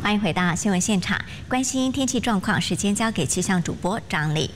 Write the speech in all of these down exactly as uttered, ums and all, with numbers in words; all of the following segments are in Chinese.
欢迎回到新闻现场，关心天气状况，时间交给气象主播张丽。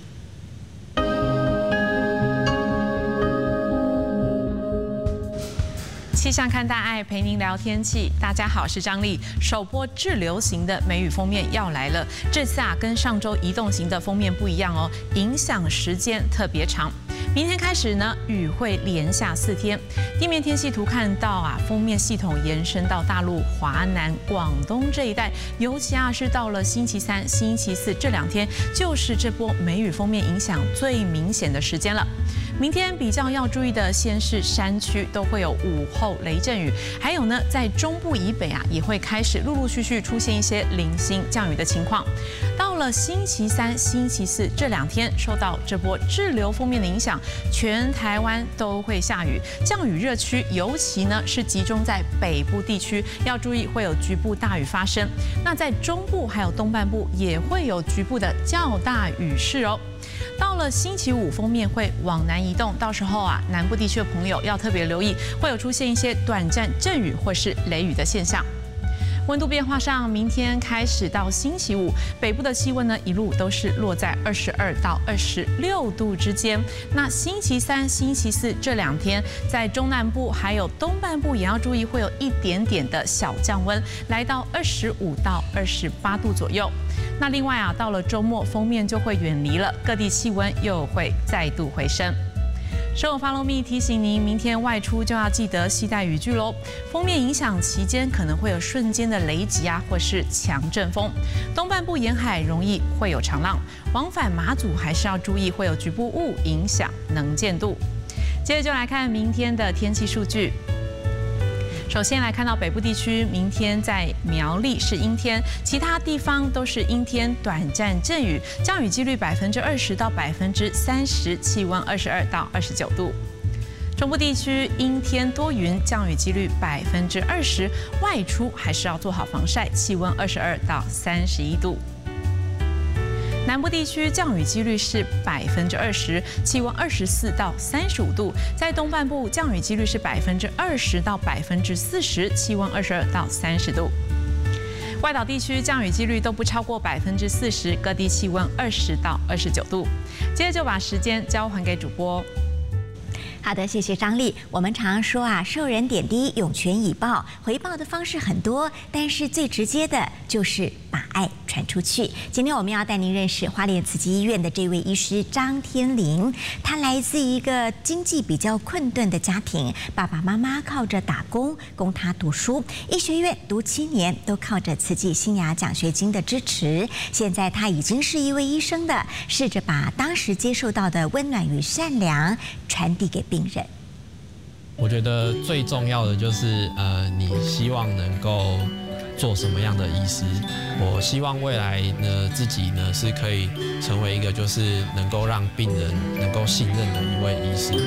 气象看大爱，陪您聊天气。大家好，我是张丽。首波滞留型的梅雨锋面要来了，这次啊跟上周移动型的锋面不一样哦，影响时间特别长。明天开始呢，雨会连下四天。地面天气图看到啊，锋面系统延伸到大陆、华南、广东这一带，尤其啊是到了星期三、星期四这两天，就是这波梅雨锋面影响最明显的时间了。明天比较要注意的，先是山区都会有午后雷阵雨，还有呢，在中部以北啊，也会开始陆陆续续出现一些零星降雨的情况。到了星期三、星期四这两天，受到这波滞留锋面的影响，全台湾都会下雨，降雨热区尤其呢是集中在北部地区，要注意会有局部大雨发生。那在中部还有东半部也会有局部的较大雨势哦。到了星期五，锋面会往南移动，到时候啊，南部地区的朋友要特别留意，会有出现一些短暂阵雨或是雷雨的现象。温度变化上，明天开始到星期五，北部的气温呢一路都是落在二十二到二十六度之间。那星期三、星期四这两天，在中南部还有东半部也要注意，会有一点点的小降温，来到二十五到二十八度左右。那另外啊，到了周末，锋面就会远离了，各地气温又会再度回升。生活 Follow Me 提醒您，明天外出就要记得携带雨具喽。锋面影响期间，可能会有瞬间的雷击啊，或是强阵风。东半部沿海容易会有长浪，往返马祖还是要注意会有局部雾影响能见度。接着就来看明天的天气数据。首先来看到北部地区，明天在苗栗是阴天，其他地方都是阴天，短暂阵雨，降雨几率百分之二十到百分之三十，气温二十二到二十九度。中部地区阴天多云，降雨几率百分之二十，外出还是要做好防晒，气温二十二到三十一度。南部地区降雨几率是百分之二十，气温二十四到三十五度。在东半部降雨几率是百分之二十到百分之四十，气温二十二到三十度。外岛地区降雨几率都不超过百分之四十，各地气温二十到二十九度。接着就把时间交还给主播。 好的，谢谢张丽。我们常说啊，受人点滴，涌泉以报。回报的方式很多，但是最直接的就是把爱传出去。今天我们要带您认识花莲慈济医院的这位医师张天麟。他来自一个经济比较困顿的家庭，爸爸妈妈靠着打工供他读书，医学院读七年，都靠着慈济新芽奖学金的支持。现在他已经是一位医生的，试着把当时接受到的温暖与善良传递给病人。 我觉得最重要的就是呃，你希望能够做什么样的医师？我希望未来呢，自己呢是可以成为一个就是能够让病人能够信任的一位医师。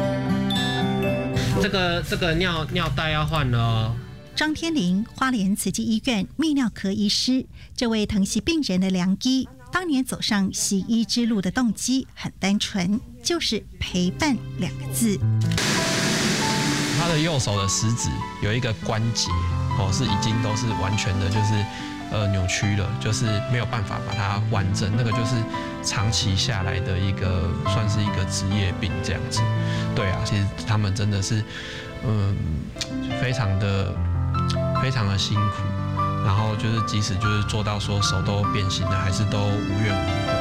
这个这个尿尿袋要换了哦。 张天麟，花莲慈济医院泌尿科医师，这位疼惜病人的良医。当年走上西医之路的动机很单纯，就是陪伴两个字。 他的右手的食指有一个关节哦，是已经都是完全的，就是呃扭曲了，就是没有办法把它完整。那个就是长期下来的一个，算是一个职业病这样子。对啊，其实他们真的是嗯非常的非常的辛苦。然后就是，即使就是做到说手都变形了，还是都无怨无悔。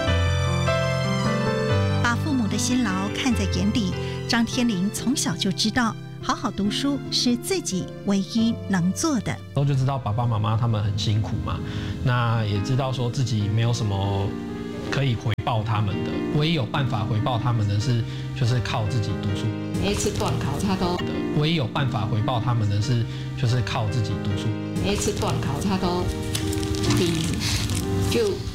把父母的辛劳看在眼里，张天麟从小就知道，好好读书是自己唯一能做的。 然后就知道爸爸妈妈他们很辛苦嘛，那也知道说自己没有什么可以回报他们的，唯一有办法回报他们的是，就是靠自己读书。 每一次段考他都唯一有办法回报他们的是，就是靠自己读书。 每一次段考他都比就